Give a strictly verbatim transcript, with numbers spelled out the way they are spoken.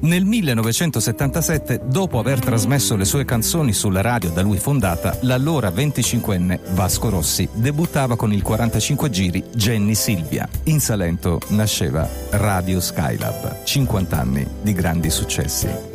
Nel millenovecentosettantasette, dopo aver trasmesso le sue canzoni sulla radio da lui fondata, l'allora venticinquenne Vasco Rossi debuttava con il quarantacinque giri Jenny Silvia. In Salento nasceva Radio Skylab, cinquanta anni di grandi successi.